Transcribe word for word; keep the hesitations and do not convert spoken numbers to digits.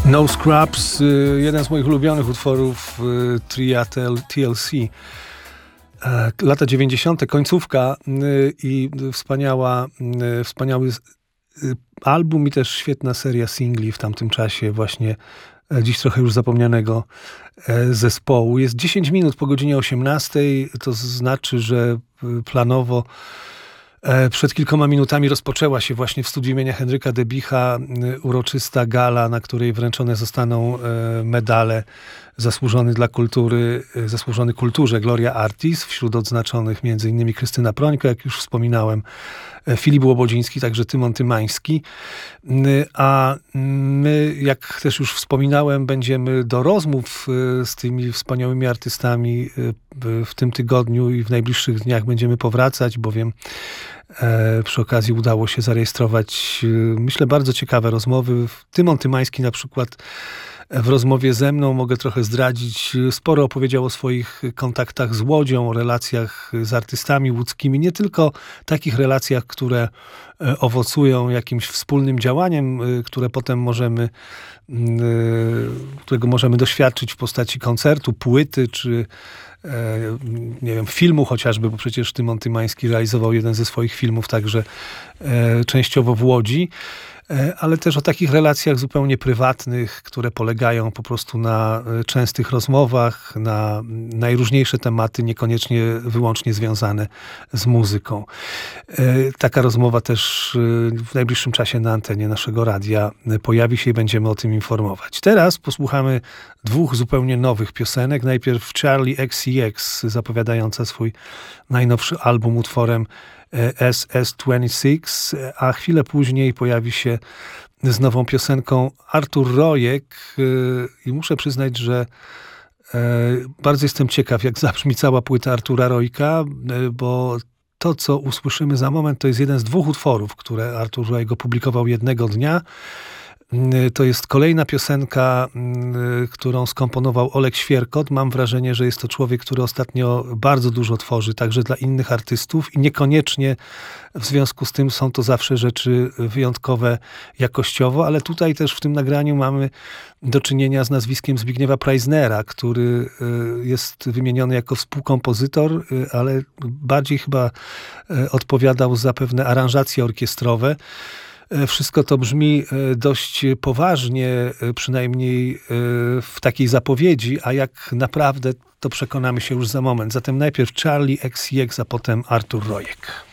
No Scrubs, jeden z moich ulubionych utworów tria T L C. Lata dziewięćdziesiąte, końcówka i wspaniała, wspaniały album i też świetna seria singli w tamtym czasie właśnie dziś trochę już zapomnianego zespołu. Jest dziesięć minut po godzinie osiemnastej, to znaczy, że planowo przed kilkoma minutami rozpoczęła się właśnie w studiu imienia Henryka Debicha uroczysta gala, na której wręczone zostaną medale zasłużony dla kultury, zasłużony kulturze Gloria Artis, wśród odznaczonych między innymi Krystyna Prońko, jak już wspominałem, Filip Łobodziński, także Tymon Tymański. A my, jak też już wspominałem, będziemy do rozmów z tymi wspaniałymi artystami w tym tygodniu i w najbliższych dniach będziemy powracać, bowiem przy okazji udało się zarejestrować, myślę, bardzo ciekawe rozmowy. Tymon Tymański na przykład w rozmowie ze mną, mogę trochę zdradzić, sporo opowiedział o swoich kontaktach z Łodzią, o relacjach z artystami łódzkimi, nie tylko takich relacjach, które owocują jakimś wspólnym działaniem, które potem możemy, którego możemy doświadczyć w postaci koncertu, płyty, czy nie wiem, filmu chociażby, bo przecież Tymon Tymański realizował jeden ze swoich filmów także częściowo w Łodzi, ale też o takich relacjach zupełnie prywatnych, które polegają po prostu na częstych rozmowach, na najróżniejsze tematy, niekoniecznie wyłącznie związane z muzyką. Taka rozmowa też w najbliższym czasie na antenie naszego radia pojawi się i będziemy o tym informować. Teraz posłuchamy dwóch zupełnie nowych piosenek. Najpierw Charli X C X, zapowiadająca swój najnowszy album utworem S S dwadzieścia sześć, a chwilę później pojawi się z nową piosenką Artur Rojek i muszę przyznać, że bardzo jestem ciekaw, jak zabrzmi cała płyta Artura Rojka, bo to, co usłyszymy za moment, to jest jeden z dwóch utworów, które Artur Rojek opublikował jednego dnia. To jest kolejna piosenka, którą skomponował Olek Świerkot. Mam wrażenie, że jest to człowiek, który ostatnio bardzo dużo tworzy, także dla innych artystów i niekoniecznie w związku z tym są to zawsze rzeczy wyjątkowe jakościowo, ale tutaj też w tym nagraniu mamy do czynienia z nazwiskiem Zbigniewa Preissnera, który jest wymieniony jako współkompozytor, ale bardziej chyba odpowiadał za pewne aranżacje orkiestrowe. Wszystko to brzmi dość poważnie, przynajmniej w takiej zapowiedzi, a jak naprawdę to przekonamy się już za moment. Zatem najpierw Charli X C X, a potem Artur Rojek.